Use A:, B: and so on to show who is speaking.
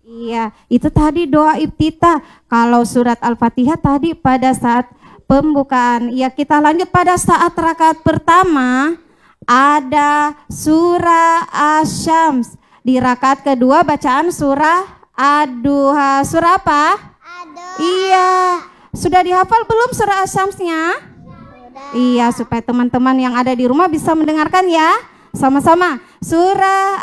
A: Iya, itu tadi doa iftitah. Kalau surat Al-Fatihah tadi pada saat pembukaan. Ya, kita lanjut pada saat rakaat pertama ada surah Asy-Syams. Di rakaat kedua bacaan surah Ad-Duha. Surah apa?
B: Ad-Duha.
A: Iya. Sudah dihafal belum surah Asy-Syamsnya? Iya, supaya teman-teman yang ada di rumah bisa mendengarkan ya. Sama-sama. Surah